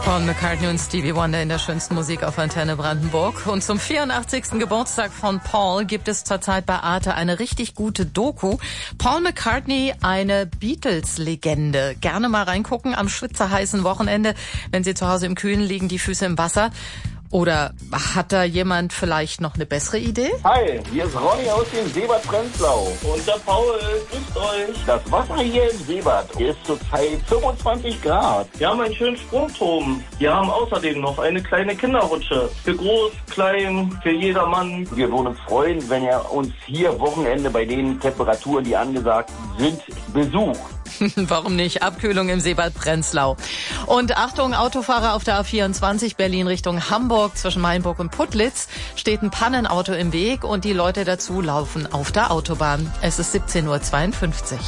Paul McCartney und Stevie Wonder in der schönsten Musik auf Antenne Brandenburg. Und zum 84. Geburtstag von Paul gibt es zurzeit bei Arte eine richtig gute Doku. Paul McCartney, eine Beatles-Legende. Gerne mal reingucken am schwitzerheißen Wochenende, wenn Sie zu Hause im Kühlen liegen, die Füße im Wasser. Oder hat da jemand vielleicht noch eine bessere Idee? Hi, hier ist Ronny aus dem Seebad Prenzlau. Und der Paul, grüßt euch. Das Wasser hier im Seebad ist zurzeit 25 Grad. Wir haben einen schönen Sprungturm. Wir haben außerdem noch eine kleine Kinderrutsche. Für groß, klein, für jedermann. Wir würden uns freuen, wenn ihr uns hier Wochenende bei den Temperaturen, die angesagt sind, besucht. Warum nicht? Abkühlung im Seebad Prenzlau. Und Achtung, Autofahrer auf der A24 Berlin Richtung Hamburg zwischen Mainburg und Putlitz steht ein Pannenauto im Weg und die Leute dazu laufen auf der Autobahn. Es ist 17:52 Uhr.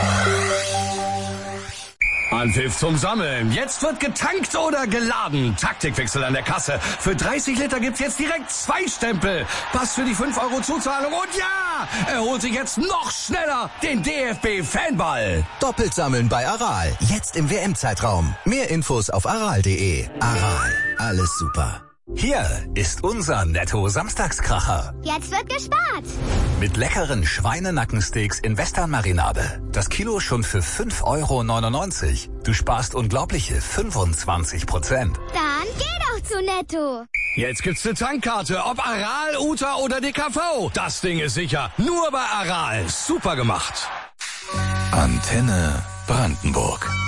Anpfiff zum Sammeln. Jetzt wird getankt oder geladen. Taktikwechsel an der Kasse. Für 30 Liter gibt's jetzt direkt 2 Stempel. Passt für die 5 € Zuzahlung. Und ja, er holt sich jetzt noch schneller den DFB-Fanball. Doppelt sammeln bei Aral. Jetzt im WM-Zeitraum. Mehr Infos auf aral.de. Aral. Alles super. Hier ist unser Netto-Samstagskracher. Jetzt wird gespart. Mit leckeren Schweinenackensteaks in Western-Marinade. Das Kilo schon für 5,99 €. Du sparst unglaubliche 25%. Dann geh doch zu Netto. Jetzt gibt's eine Tankkarte. Ob Aral, Uta oder DKV. Das Ding ist sicher. Nur bei Aral. Super gemacht. Antenne Brandenburg.